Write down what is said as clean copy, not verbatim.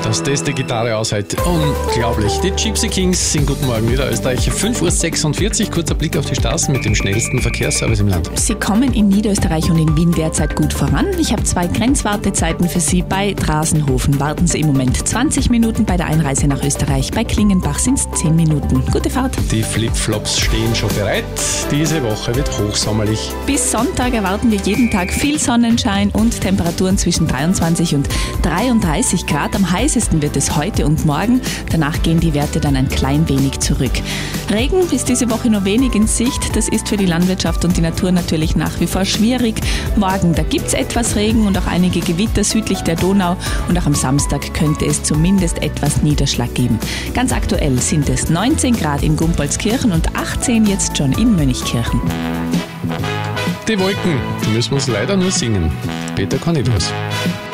Dass das die Gitarre aushält. Unglaublich. Die Gypsy Kings sind Guten Morgen Niederösterreich. 5:46 Uhr. Kurzer Blick auf die Straßen mit dem schnellsten Verkehrsservice im Land. Sie kommen in Niederösterreich und in Wien derzeit gut voran. Ich habe 2 Grenzwartezeiten für Sie. Bei Drasenhofen warten Sie im Moment 20 Minuten, bei der Einreise nach Österreich. Bei Klingenbach sind es 10 Minuten. Gute Fahrt. Die Flipflops stehen schon bereit. Diese Woche wird hochsommerlich. Bis Sonntag erwarten wir jeden Tag viel Sonnenschein und Temperaturen zwischen 23 und 33 Grad. Am heißesten wird es heute und morgen. Danach gehen die Werte dann ein klein wenig zurück. Regen ist diese Woche nur wenig in Sicht. Das ist für die Landwirtschaft und die Natur natürlich nach wie vor schwierig. Morgen, da gibt es etwas Regen und auch einige Gewitter südlich der Donau. Und auch am Samstag könnte es zumindest etwas Niederschlag geben. Ganz aktuell sind es 19 Grad in Gumpoldskirchen und 18 jetzt schon in Mönchkirchen. Die Wolken, die müssen wir uns leider nur singen. Peter Cornelius.